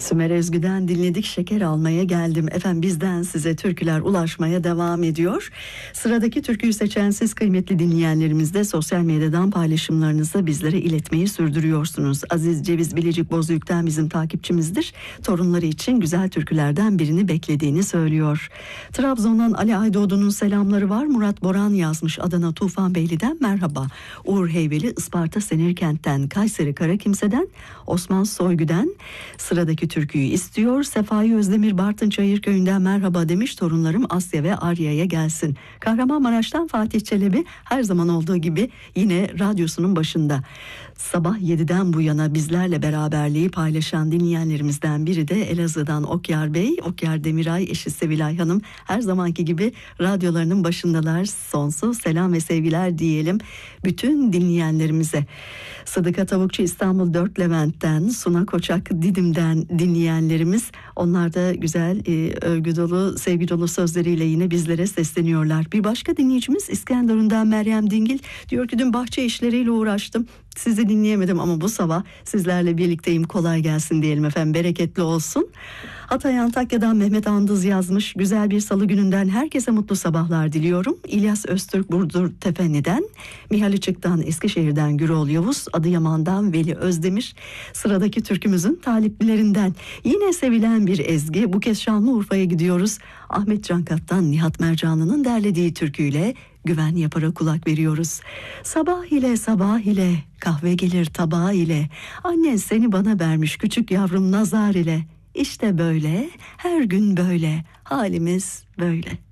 Sümer Özgü'den dinledik, şeker almaya geldim. Efendim bizden size türküler ulaşmaya devam ediyor. Sıradaki türküyü seçen siz kıymetli dinleyenlerimiz de sosyal medyadan paylaşımlarınızı bizlere iletmeyi sürdürüyorsunuz. Aziz Ceviz Bilecik Bozüyük'ten bizim takipçimizdir. Torunları için güzel türkülerden birini beklediğini söylüyor. Trabzon'dan Ali Aydoğdu'nun selamları var. Murat Boran yazmış Adana Tufanbeyli'den merhaba. Uğur Heybeli Isparta Senirkent'ten, Kayseri Karakimse'den, Osman Soygü'den sıradaki türküyü istiyor. Sefai Özdemir Bartın Çayırköy'ünden merhaba demiş, torunlarım Asya ve Arya'ya gelsin. Kahramanmaraş'tan Fatih Çelebi her zaman olduğu gibi yine radyosunun başında. Sabah 7'den bu yana bizlerle beraberliği paylaşan dinleyenlerimizden biri de Elazığ'dan Okyar Bey, Okyar Demiray, eşi Sevilay Hanım her zamanki gibi radyolarının başındalar. Sonsuz selam ve sevgiler diyelim bütün dinleyenlerimize. Sıdıka Tavukçu İstanbul 4 Levent'ten, Suna Koçak Didim'den dinleyenlerimiz, onlar da güzel övgü dolu, sevgi dolu sözleriyle yine bizlere sesleniyorlar. Bir başka dinleyicimiz İskenderun'dan Meryem Dingil diyor ki dün bahçe işleriyle uğraştım. Sizi dinleyemedim ama bu sabah sizlerle birlikteyim. Kolay gelsin diyelim efendim. Bereketli olsun. Hatay Antakya'dan Mehmet Andız yazmış. Güzel bir salı gününden herkese mutlu sabahlar diliyorum. İlyas Öztürk Burdur Tefenli'den, Mihal Içık'tan Eskişehir'den Gürol Yavuz, Adıyaman'dan Veli Özdemir. Sıradaki türkümüzün taliplerinden yine sevilen bir ezgi. Bu kez Şanlıurfa'ya gidiyoruz. Ahmet Cankat'tan Nihat Mercanlı'nın derlediği türküyle Güven Yapar'a kulak veriyoruz. Sabah ile sabah ile kahve gelir tabağı ile, annen seni bana vermiş küçük yavrum nazar ile. İşte böyle, her gün böyle, halimiz böyle.